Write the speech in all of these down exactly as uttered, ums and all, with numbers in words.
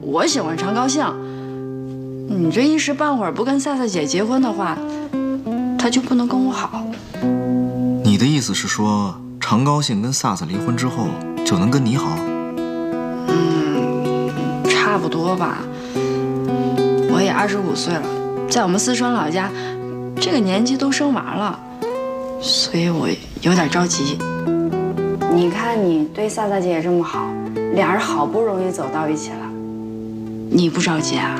我喜欢常高兴。你这一时半会儿不跟萨萨姐结婚的话，他就不能跟我好。 你的意思是说，常高兴跟萨萨离婚之后就能跟你好？ 嗯，差不多吧。我也二十五岁了，在我们四川老家，这个年纪都生娃了，所以我有点着急。你看你对萨萨姐也这么好，俩人好不容易走到一起了，你不着急啊？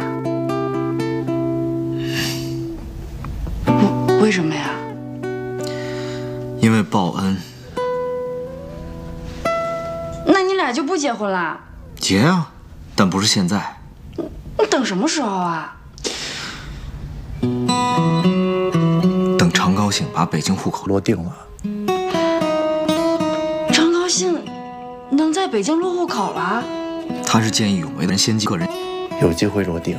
为为什么呀？ 因为报恩。 那你俩就不结婚啦？ 结啊，但不是现在。 你等什么时候啊？ 等常高兴把北京户口落定了。 常高兴能在北京落户口了？ 他是见义勇为的人，先个人有机会落定。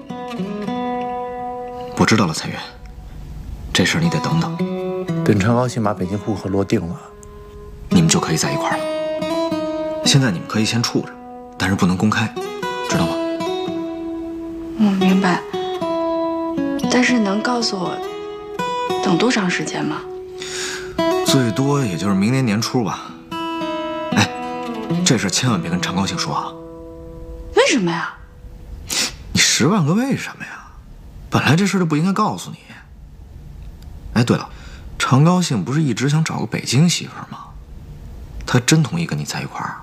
我知道了，彩云，这事儿你得等等。 等常高兴把北京户口落定了， 你们就可以在一块儿了。现在你们可以先处着，但是不能公开，知道吗？ 我明白，但是能告诉我等多长时间吗？ 最多也就是明年年初吧。哎，这事千万别跟常高兴说啊。 为什么呀？ 你十万个为什么呀？本来这事就不应该告诉你。哎，对了，常高兴不是一直想找个北京媳妇儿吗？他真同意跟你在一块儿？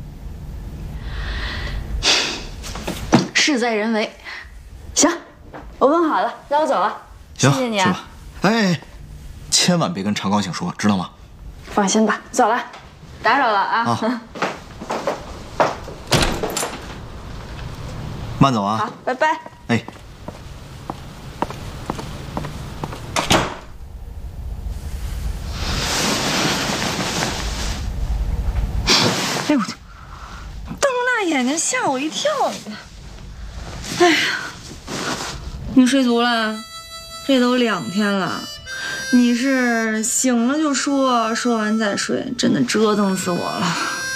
事在人为。行，我问好了，那我走了。 行， 谢谢你啊。 去吧。哎，千万别跟常高兴说，知道吗？ 放心吧，走了，打扰了啊。 啊慢走啊。 好，拜拜。 哎。 哎呦我去！瞪大眼睛吓我一跳！哎呀，你睡足了？这都两天了，你是醒了就说，说完再睡，真的折腾死我了。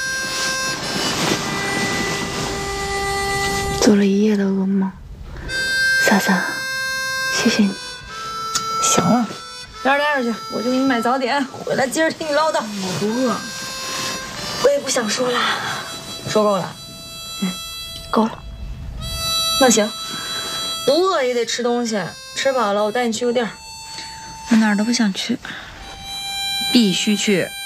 做了一夜的噩梦，萨萨，谢谢你。 行了，待着待着去，我去给你买早点，回来接着听你唠叨。我不饿。我也不想说了，说够了， 嗯，够了。 那行，不饿也得吃东西，吃饱了我带你去个地儿。我哪儿都不想去，必须去。